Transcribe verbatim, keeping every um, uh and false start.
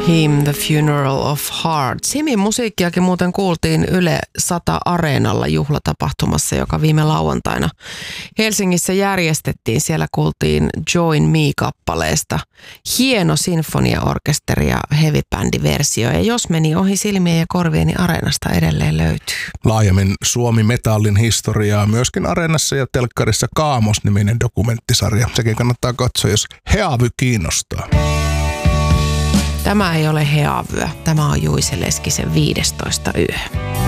Him, The Funeral of Hearts. Himin musiikkiakin muuten kuultiin Yle sata Areenalla juhlatapahtumassa, joka viime lauantaina Helsingissä järjestettiin. Siellä kuultiin Join Me-kappaleesta hieno sinfoniaorkesteri ja heavy-bändiversio. Ja jos meni ohi silmien ja korvien, niin Areenasta edelleen löytyy. Laajemmin Suomi Metallin historiaa myöskin Areenassa ja telkkarissa Kaamos-niminen dokumenttisarja. Sekin kannattaa katsoa, jos Heavy kiinnostaa. Tämä ei ole Heavyä. Tämä on Juise Leskisen viidestoista yö.